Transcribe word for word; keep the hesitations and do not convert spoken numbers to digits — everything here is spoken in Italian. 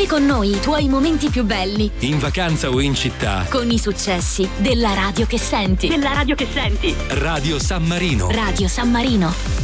Vivi con noi i tuoi momenti più belli. In vacanza o in città. Con i successi della radio che senti. Della radio che senti. Radio San Marino. Radio San Marino.